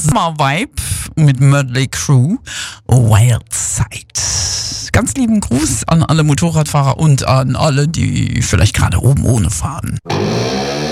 Summer Vibe mit Mötley Crüe, Wild Side. Ganz lieben Gruß an alle Motorradfahrer und an alle, die vielleicht gerade oben ohne fahren.